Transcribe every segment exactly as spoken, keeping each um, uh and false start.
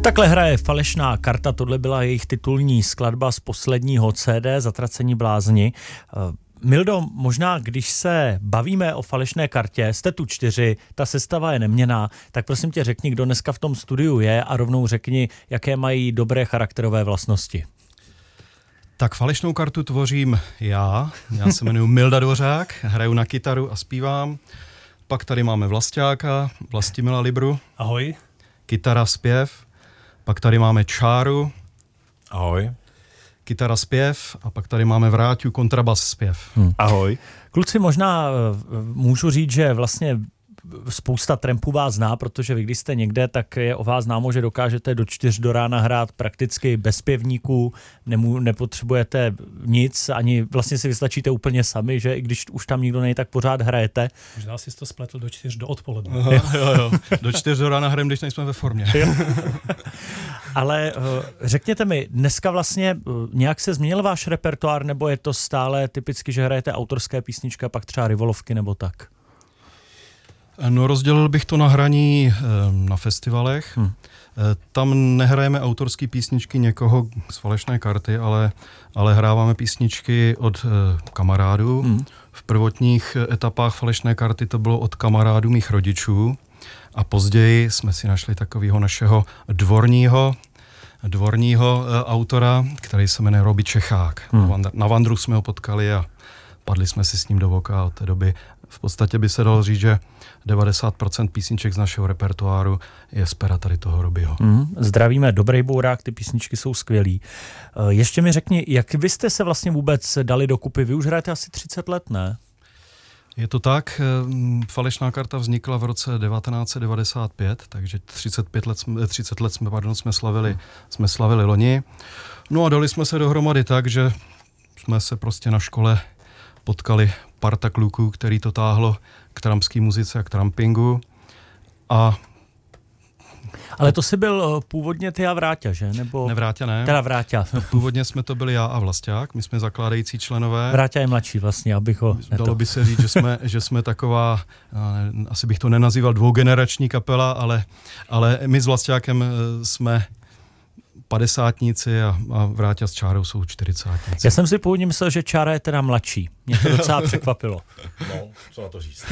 Takhle hraje Falešná karta, tohle byla jejich titulní skladba z posledního C D Zatracení blázni. Mildo, možná když se bavíme o Falešné kartě, jste tu čtyři, ta sestava je neměnná, tak prosím tě řekni, kdo dneska v tom studiu je a rovnou řekni, jaké mají dobré charakterové vlastnosti. Tak Falešnou kartu tvořím já, já se jmenuji Milda Dvořák, hraju na kytaru a zpívám. Pak tady máme Vlastáka, Vlastimila Libru. Ahoj. Kytara, zpěv. Pak tady máme Čáru. Ahoj. Kytara, zpěv. A pak tady máme Vráťu, kontrabas, zpěv. Hmm. Ahoj. Kluci, možná můžu říct, že vlastně spousta trampů vás zná, protože vy, když jste někde, tak je o vás známo, že dokážete do čtyř do rána hrát prakticky bez zpěvníků, nemů, nepotřebujete nic, ani vlastně si vystačíte úplně sami, že i když už tam nikdo není, tak pořád hrajete. Možná jsi to spletl do čtyř do odpoledne. Aha, jo, jo. Do čtyř do rána hrajeme, když nejsme ve formě. Ale řekněte mi, dneska vlastně nějak se změnil váš repertoár, nebo je to stále typicky, že hrajete autorské písničky a pak třeba rivolovky nebo tak? No, rozdělil bych to na hraní na festivalech. Hmm. Tam nehrajeme autorské písničky někoho z Falešné karty, ale, ale hráváme písničky od kamarádů. Hmm. V prvotních etapách Falešné karty to bylo od kamarádů mých rodičů a později jsme si našli takového našeho dvorního, dvorního autora, který se jmenuje Robi Čechák. Hmm. Na Vandru jsme ho potkali a padli jsme si s ním do voka a od té doby v podstatě by se dalo říct, že devadesát procent písniček z našeho repertoáru je z pera tady toho Robiho. Mm, zdravíme, dobrý bourák, ty písničky jsou skvělý. Ještě mi řekni, jak vy jste se vlastně vůbec dali dokupy? Vy už hrajete asi třicet let, ne? Je to tak. Falešná karta vznikla v roce devatenáct set devadesát pět, takže třicet pět let, třicet let jsme, pardon, jsme, slavili, jsme slavili loni. No a dali jsme se dohromady tak, že jsme se prostě na škole potkali parta kluků, který to táhlo k trampské muzice a k trampingu. A ale to si byl původně ty a Vráťa, že? Nebo... Ne, Vráťa ne. Teda Vráťa. Původně jsme to byli já a Vlasták, my jsme zakládající členové. Vráťa je mladší vlastně, abych ho... Dalo neto. by se říct, že jsme, že jsme taková, asi bych to nenazýval dvougenerační kapela, ale, ale my s Vlastákem jsme padesátníci a, a Vráťa s Čárou jsou čtyřicátníci. Já jsem si původně myslel, že Čára je teda mladší. Mě to docela překvapilo. No, co na to říct.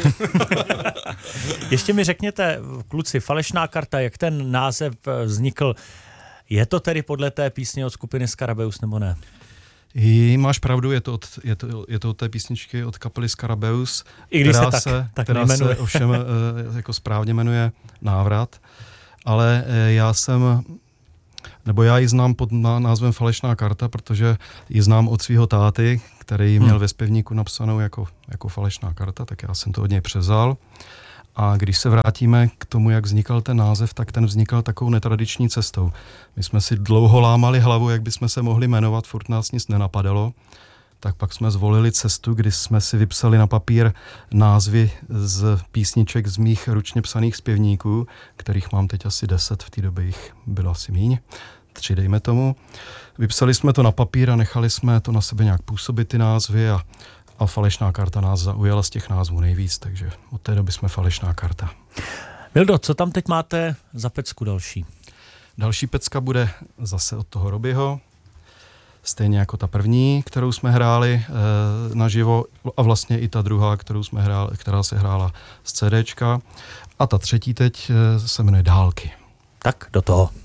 Ještě mi řekněte, kluci, Falešná karta, jak ten název vznikl, je to tedy podle té písně od skupiny Skarabeus nebo ne? I máš pravdu, je to, od, je, to, je to od té písničky od kapely Skarabeus, I když která, se, tak, se, tak která se ovšem jako správně jmenuje Návrat, ale já jsem... Nebo já ji znám pod názvem Falešná karta, protože ji znám od svého táty, který ji měl hmm. ve zpěvníku napsanou jako, jako Falešná karta, tak já jsem to od něj převzal. A když se vrátíme k tomu, jak vznikal ten název, tak ten vznikal takovou netradiční cestou. My jsme si dlouho lámali hlavu, jak bychom se mohli jmenovat, furt nás nic nenapadalo. Tak pak jsme zvolili cestu, kdy jsme si vypsali na papír názvy z písniček z mých ručně psaných zpěvníků, kterých mám teď asi deset, v té době jich bylo asi míň, tři dejme tomu. Vypsali jsme to na papír a nechali jsme to na sebe nějak působit ty názvy a, a Falešná karta nás zaujala z těch názvů nejvíc, takže od té doby jsme Falešná karta. Mildo, co tam teď máte za pecku další? Další pecka bude zase od toho Robiho. Stejně jako ta první, kterou jsme hráli e, naživo a vlastně i ta druhá, kterou jsme hráli, která se hrála z CDčka. A ta třetí teď e, se jmenuje Dálky. Tak do toho.